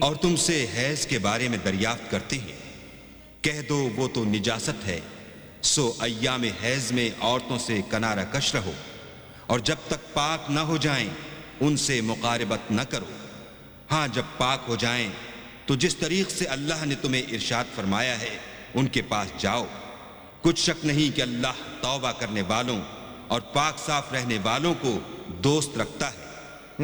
और तुमसे हैज के बारे में दरियाफ्त करते हैं, कह दो वो तो निजासत है, सो अय्याम हैज में औरतों से कनारा कश रहो, और जब तक पाक न हो जाएं उनसे मुकारबत न करो। हाँ, जब पाक हो जाएं तो जिस तरीक से अल्लाह ने तुम्हें इरशाद फरमाया है उनके पास जाओ। कुछ शक नहीं कि अल्लाह तौबा करने वालों और पाक साफ रहने वालों को दोस्त रखता है।